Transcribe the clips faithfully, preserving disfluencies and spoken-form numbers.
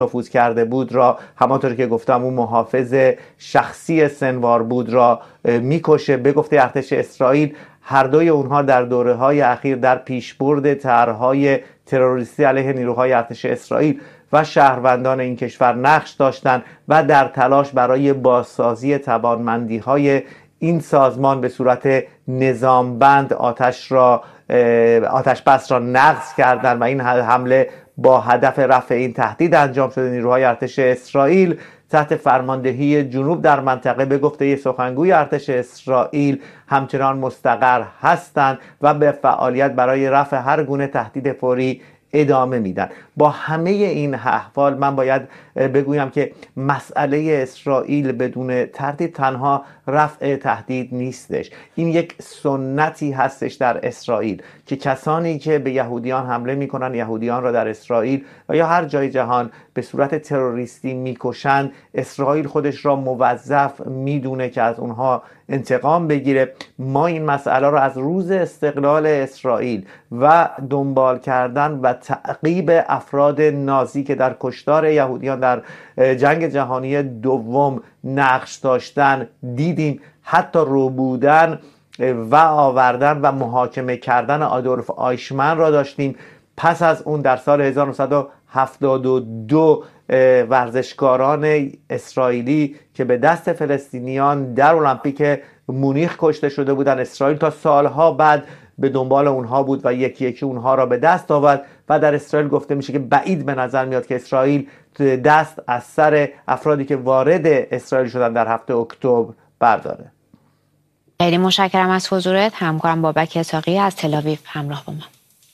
نفوذ کرده بود را، همانطور که گفتم اون محافظ شخصی سنوار بود را میکشه. به گفته ارتش اسرائیل هر دوی اونها در دوره‌های اخیر در پیشبرد طرح‌های تروریستی علیه نیروهای ارتش اسرائیل و شهروندان این کشور نقش داشتند و در تلاش برای بازسازی توانمندی‌های این سازمان به صورت نظامبند آتش را آتش بس را نقض کردند و این حمله با هدف رفع این تهدید انجام شده. نیروهای ارتش اسرائیل تحت فرماندهی جنوب در منطقه به گفته سخنگوی ارتش اسرائیل همچنان مستقر هستند و به فعالیت برای رفع هر گونه تهدید فوری ادامه میدن. با همه این احوال من باید بگویم که مسئله اسرائیل بدون تردید تنها رفع تهدید نیستش. این یک سنتی هستش در اسرائیل که کسانی که به یهودیان حمله میکنن، یهودیان را در اسرائیل و یا هر جای جهان به صورت تروریستی میکشند، اسرائیل خودش را موظف میدونه که از اونها انتقام بگیره. ما این مسئله را از روز استقلال اسرائیل و دنبال کردن و تعقیب افراد نازی که در کشتار یهودیان در جنگ جهانی دوم نقش داشتن دیدیم. حتی ربودن و آوردن و محاکمه کردن آدولف آیشمن را داشتیم. پس از اون در سال هزار و نهصد و هفتاد و دو ورزشکاران اسرائیلی که به دست فلسطینیان در المپیک مونیخ کشته شده بودند، اسرائیل تا سالها بعد به دنبال اونها بود و یکی یکی اونها را به دست آورد و در اسرائیل گفته میشه که بعید به نظر میاد که اسرائیل دست از سر افرادی که وارد اسرائیل شدن در هفته اکتبر برداره. خیلی متشکرم از حضورت. همکارم بابک اسحاقی از تل‌آویو همراه با ما.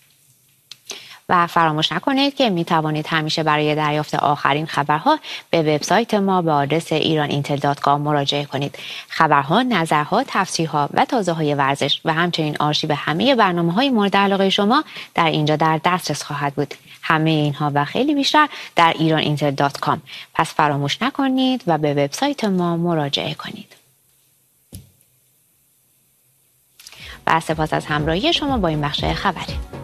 و فراموش نکنید که می توانید همیشه برای دریافت آخرین خبرها به وبسایت ما به آدرس ایران اینتل دات کام مراجعه کنید. خبرها، نظرها، تفسیرها و تازه‌های ورزش و همچنین آرشیو همه برنامه‌های مورد علاقه شما در اینجا در دسترس خواهد بود. همه اینها و خیلی بیشتر در ایران اینتل دات کام. پس فراموش نکنید و به وبسایت ما مراجعه کنید. و سپاس از همراهی شما با این بخش خبری.